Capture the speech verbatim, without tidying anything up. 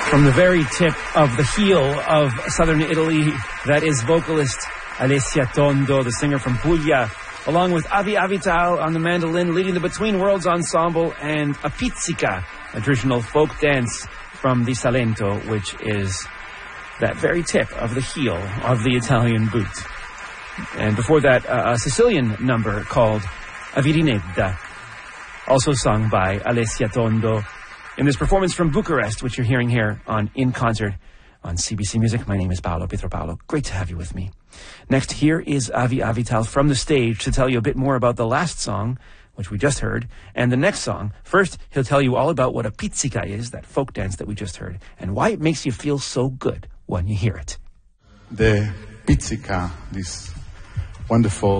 From the very tip of the heel of southern Italy, that is vocalist Alessia Tondo, the singer from Puglia, along with Avi Avital on the mandolin, leading the Between Worlds Ensemble, and a pizzica, a traditional folk dance from the Salento, which is that very tip of the heel of the Italian boot. And before that, uh, a Sicilian number called Avirinedda, also sung by Alessia Tondo, in this performance from Bucharest, which you're hearing here on In Concert on C B C Music. My name is Paolo Pietropalo. Great to have you with me. Next, here is Avi Avital from the stage to tell you a bit more about the last song, which we just heard, and the next song. First, he'll tell you all about what a pizzica is, that folk dance that we just heard, and why it makes you feel so good when you hear it. The pizzica, this wonderful